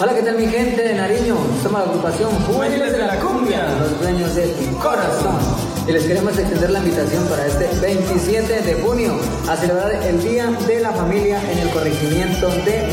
Hola, ¿qué tal mi gente de Nariño? Somos la agrupación Juveniles de la Cumbia, los dueños de tu corazón. Y les queremos extender la invitación para este 27 de junio a celebrar el Día de la Familia en el corregimiento de